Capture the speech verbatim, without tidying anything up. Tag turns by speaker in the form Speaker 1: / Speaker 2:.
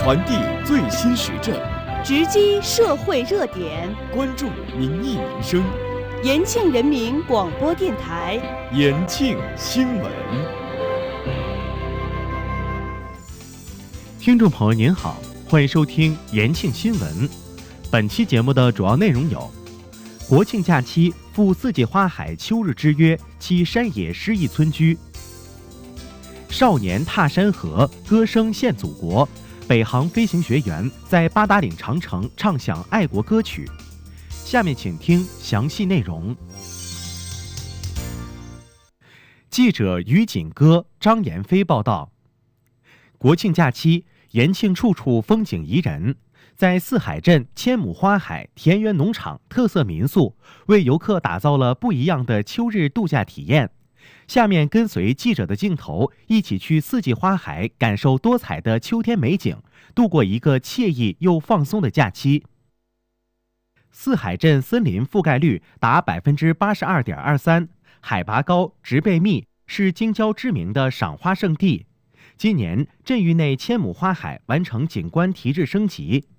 Speaker 1: 传递最新时政，
Speaker 2: 直击社会热点，
Speaker 1: 关注民意民生。
Speaker 2: 延庆人民广播电台
Speaker 1: 延庆新闻。
Speaker 3: 听众朋友您好，欢迎收听延庆新闻。本期节目的主要内容有：国庆假期赴四季花海秋日之约栖山野诗意村居；少年踏山河，歌声献祖国。北航飞行学员在八达岭长城唱响爱国歌曲。下面请听详细内容。记者于锦歌、张延飞报道。国庆假期，延庆处处风景宜人，在四海镇千亩花海田园农场特色民宿，为游客打造了不一样的秋日度假体验。下面跟随记者的镜头，一起去四季花海，感受多彩的秋天美景，度过一个惬意又放松的假期。四海镇森林覆盖率达百分之八十二点二三，海拔高，植被密，是京郊知名的赏花胜地。今年镇域内千亩花海完成景观提质升级，